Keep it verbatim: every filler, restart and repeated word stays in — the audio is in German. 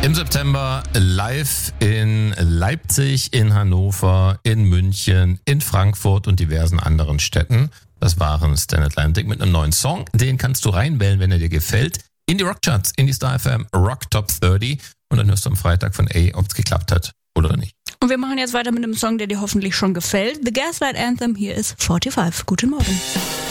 Im September live in Leipzig, in Hannover, in München, in Frankfurt und diversen anderen Städten. Das waren Stan Atlantic mit einem neuen Song. Den kannst du reinwählen, wenn er dir gefällt. In die Rockcharts, in die Star F M Rock Top dreißig. Und dann hörst du am Freitag von A, ob es geklappt hat oder nicht. Und wir machen jetzt weiter mit einem Song, der dir hoffentlich schon gefällt. The Gaslight Anthem, hier ist fünfundvierzig. Guten Morgen.